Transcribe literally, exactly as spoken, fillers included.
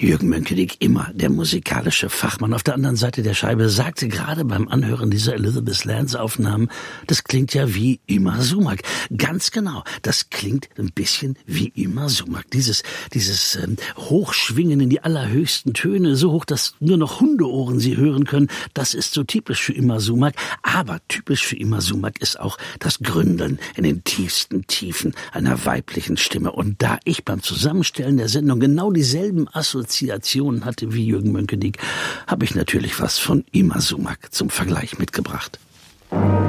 Jürgen Mönckenig, immer der musikalische Fachmann auf der anderen Seite der Scheibe, sagte gerade beim Anhören dieser Elizabeth Lance-Aufnahmen, das klingt ja wie Yma Sumac. Ganz genau, das klingt ein bisschen wie Yma Sumac. Dieses, dieses ähm, Hochschwingen in die allerhöchsten Töne, so hoch, dass nur noch Hundeohren sie hören können, das ist so typisch für Yma Sumac. Aber typisch für Yma Sumac ist auch das Gründeln in den tiefsten Tiefen einer weiblichen Stimme. Und da ich beim Zusammenstellen der Sendung genau dieselben Assoziationen hatte wie Jürgen Mönckenig, habe ich natürlich was von Yma Sumac zum Vergleich mitgebracht.